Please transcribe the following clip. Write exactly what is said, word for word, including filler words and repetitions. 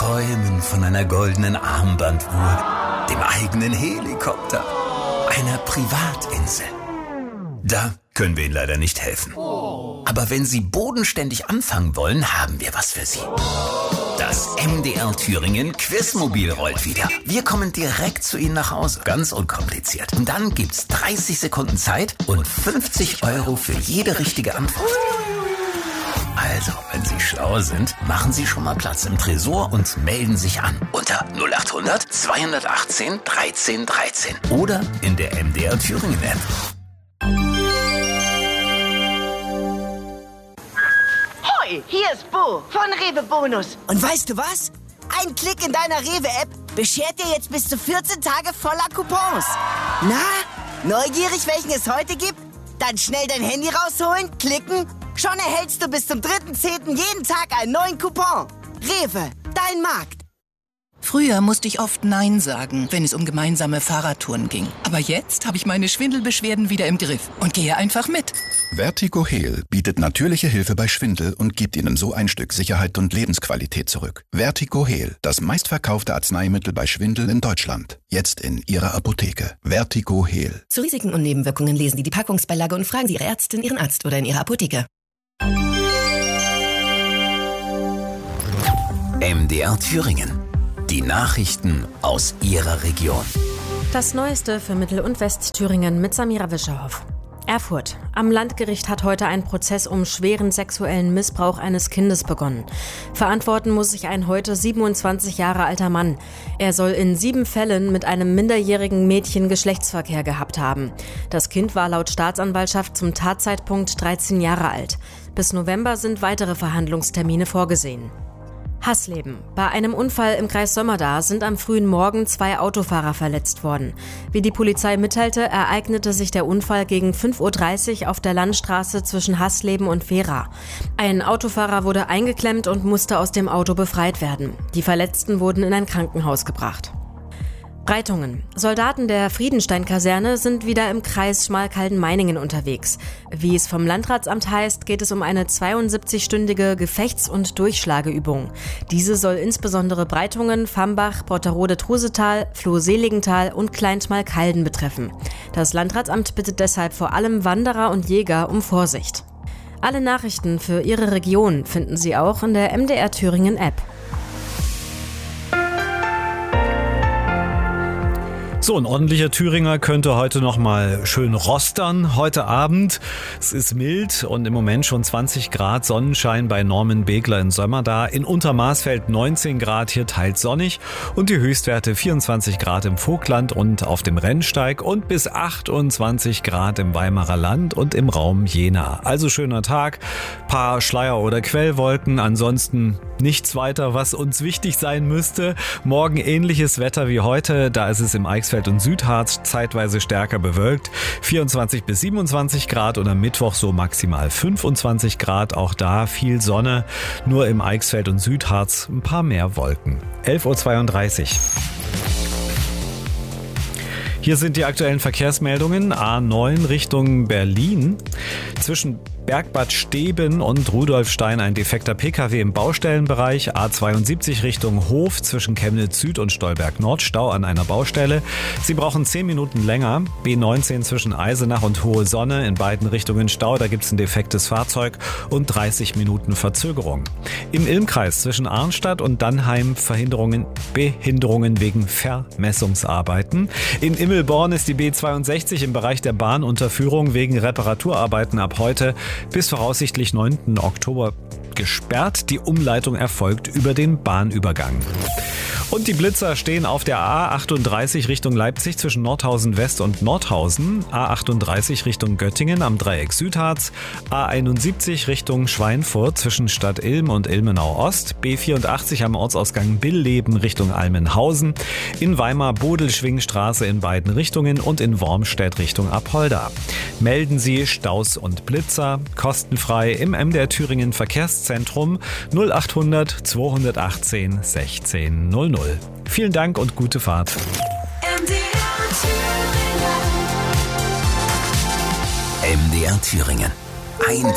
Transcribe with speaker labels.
Speaker 1: träumen von einer goldenen Armbanduhr, dem eigenen Helikopter, einer Privatinsel. Da können wir Ihnen leider nicht helfen. Aber wenn Sie bodenständig anfangen wollen, haben wir was für Sie. Das M D R Thüringen Quizmobil rollt wieder. Wir kommen direkt zu Ihnen nach Hause. Ganz unkompliziert. Und dann gibt's dreißig Sekunden Zeit und fünfzig Euro für jede richtige Antwort. Also, wenn Sie schlau sind, machen Sie schon mal Platz im Tresor und melden sich an. Unter null acht hundert zweihundertachtzehn dreizehn dreizehn. Oder in der M D R Thüringen App.
Speaker 2: Hier ist Bo von Rewe Bonus.
Speaker 3: Und weißt du was? Ein Klick in deiner Rewe-App beschert dir jetzt bis zu vierzehn Tage voller Coupons. Na, neugierig, welchen es heute gibt? Dann schnell dein Handy rausholen, klicken. Schon erhältst du bis zum dritten zehnten jeden Tag einen neuen Coupon. Rewe, dein Markt.
Speaker 4: Früher musste ich oft Nein sagen, wenn es um gemeinsame Fahrradtouren ging. Aber jetzt habe ich meine Schwindelbeschwerden wieder im Griff und gehe einfach mit.
Speaker 5: Vertigo-Heal bietet natürliche Hilfe bei Schwindel und gibt Ihnen so ein Stück Sicherheit und Lebensqualität zurück. Vertigo-Heal, das meistverkaufte Arzneimittel bei Schwindel in Deutschland. Jetzt in Ihrer Apotheke. Vertigo-Heal.
Speaker 6: Zu Risiken und Nebenwirkungen lesen Sie die Packungsbeilage und fragen Sie Ihre Ärztin, Ihren Arzt oder in Ihrer Apotheke.
Speaker 1: M D R Thüringen. Die Nachrichten aus Ihrer Region.
Speaker 7: Das Neueste für Mittel- und Westthüringen mit Samira Wischerhoff. Erfurt. Am Landgericht hat heute ein Prozess um schweren sexuellen Missbrauch eines Kindes begonnen. Verantworten muss sich ein heute siebenundzwanzig Jahre alter Mann. Er soll in sieben Fällen mit einem minderjährigen Mädchen Geschlechtsverkehr gehabt haben. Das Kind war laut Staatsanwaltschaft zum Tatzeitpunkt dreizehn Jahre alt. Bis November sind weitere Verhandlungstermine vorgesehen. Hassleben. Bei einem Unfall im Kreis Sömmerda sind am frühen Morgen zwei Autofahrer verletzt worden. Wie die Polizei mitteilte, ereignete sich der Unfall gegen fünf Uhr dreißig auf der Landstraße zwischen Hassleben und Vera. Ein Autofahrer wurde eingeklemmt und musste aus dem Auto befreit werden. Die Verletzten wurden in ein Krankenhaus gebracht. Breitungen. Soldaten der Friedenstein-Kaserne sind wieder im Kreis Schmalkalden-Meiningen unterwegs. Wie es vom Landratsamt heißt, geht es um eine zweiundsiebzigstündige Gefechts- und Durchschlageübung. Diese soll insbesondere Breitungen, Fambach, Brotterode-Trusetal, Floh-Seligenthal und Klein-Schmalkalden betreffen. Das Landratsamt bittet deshalb vor allem Wanderer und Jäger um Vorsicht. Alle Nachrichten für Ihre Region finden Sie auch in der M D R Thüringen App.
Speaker 8: So, ein ordentlicher Thüringer könnte heute noch mal schön rostern. Heute Abend, es ist mild und im Moment schon zwanzig Grad Sonnenschein bei Norman Begler in Sömmerda. In Untermaßfeld neunzehn Grad, hier teils sonnig und die Höchstwerte vierundzwanzig Grad im Vogtland und auf dem Rennsteig und bis achtundzwanzig Grad im Weimarer Land und im Raum Jena. Also schöner Tag, paar Schleier- oder Quellwolken, ansonsten nichts weiter, was uns wichtig sein müsste. Morgen ähnliches Wetter wie heute, da ist es im Eichsfeld und Südharz zeitweise stärker bewölkt. vierundzwanzig bis siebenundzwanzig Grad und am Mittwoch so maximal fünfundzwanzig Grad. Auch da viel Sonne, nur im Eichsfeld und Südharz ein paar mehr Wolken. elf Uhr zweiunddreißig. Hier sind die aktuellen Verkehrsmeldungen. A neun Richtung Berlin. Zwischen Bergbad Steben und Rudolfstein ein defekter Pkw im Baustellenbereich. A zweiundsiebzig Richtung Hof zwischen Chemnitz Süd und Stolberg Nord. Stau an einer Baustelle. Sie brauchen zehn Minuten länger. B neunzehn zwischen Eisenach und Hohe Sonne. In beiden Richtungen Stau. Da gibt es ein defektes Fahrzeug und dreißig Minuten Verzögerung. Im Ilmkreis zwischen Arnstadt und Dannheim Verhinderungen, Behinderungen wegen Vermessungsarbeiten. In Immelborn ist die B zweiundsechzig im Bereich der Bahnunterführung wegen Reparaturarbeiten ab heute bis voraussichtlich neunten Oktober gesperrt. Die Umleitung erfolgt über den Bahnübergang. Und die Blitzer stehen auf der A achtunddreißig Richtung Leipzig zwischen Nordhausen West und Nordhausen, A achtunddreißig Richtung Göttingen am Dreieck Südharz, A einundsiebzig Richtung Schweinfurt zwischen Stadt Ilm und Ilmenau Ost, B vierundachtzig am Ortsausgang Billleben Richtung Almenhausen, in Weimar Bodelschwingstraße in beiden Richtungen und in Wormstedt Richtung Apolda. Melden Sie Staus und Blitzer kostenfrei im M D R Thüringen Verkehrszentrum null achthundert zweihundertachtzehn sechzehn null null. Vielen Dank und gute Fahrt.
Speaker 1: M D R Thüringen. Ein